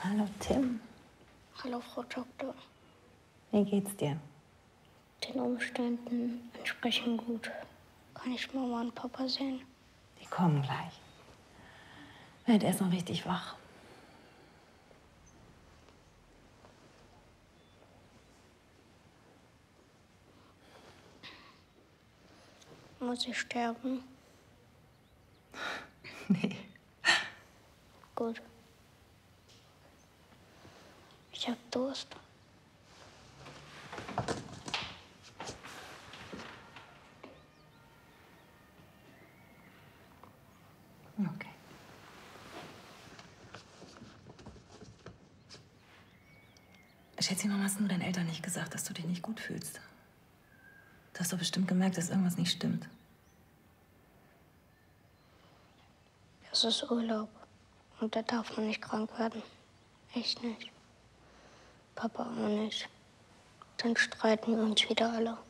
Hallo Tim. Hallo Frau Doktor. Wie geht's dir? Den Umständen entsprechend gut. Kann ich Mama und Papa sehen? Die kommen gleich. Werd erst noch richtig wach. Muss ich sterben? Nee. Gut. Ich hab Durst. Okay. Schätzchen, warum hast du deinen Eltern nicht gesagt, dass du dich nicht gut fühlst? Du hast doch bestimmt gemerkt, dass irgendwas nicht stimmt. Es ist Urlaub. Und da darf man nicht krank werden. Echt nicht. Papa auch nicht. Dann streiten wir uns wieder alle.